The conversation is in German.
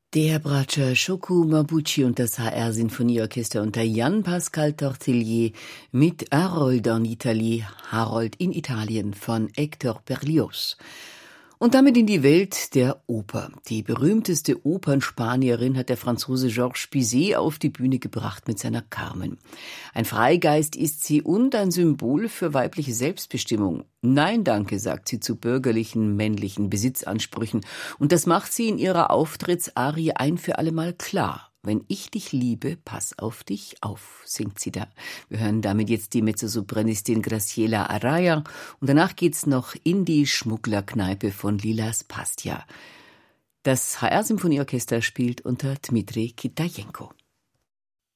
Der Bratscher Choco Mabuchi und das HR-Sinfonieorchester unter Jan-Pascal Tortelier mit Harold en Italie, Harold in Italien von Hector Berlioz. Und damit in die Welt der Oper. Die berühmteste Opernspanierin hat der Franzose Georges Bizet auf die Bühne gebracht mit seiner Carmen. Ein Freigeist ist sie und ein Symbol für weibliche Selbstbestimmung. Nein, danke, sagt sie zu bürgerlichen, männlichen Besitzansprüchen. Und das macht sie in ihrer Auftrittsarie ein für allemal klar. Wenn ich dich liebe, pass auf dich auf, singt sie da. Wir hören damit jetzt die Mezzosopranistin Graciela Araya und danach geht's noch in die Schmugglerkneipe von Lilas Pastia. Das HR-Symphonieorchester spielt unter Dmitri Kitajenko.